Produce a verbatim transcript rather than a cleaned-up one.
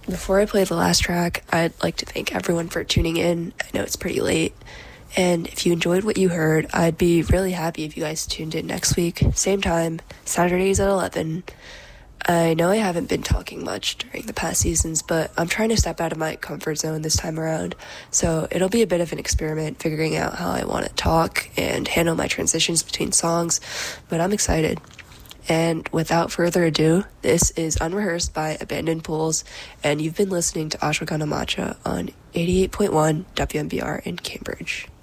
Before I play the last track, I'd like to thank everyone for tuning in. I know it's pretty late. And if you enjoyed what you heard, I'd be really happy if you guys tuned in next week. Same time, Saturdays at eleven. I know I haven't been talking much during the past seasons, but I'm trying to step out of my comfort zone this time around. So it'll be a bit of an experiment figuring out how I want to talk and handle my transitions between songs, but I'm excited. And without further ado, this is Unrehearsed by Abandoned Pools, and you've been listening to Ashwagandha Matcha on eighty-eight point one W M B R in Cambridge.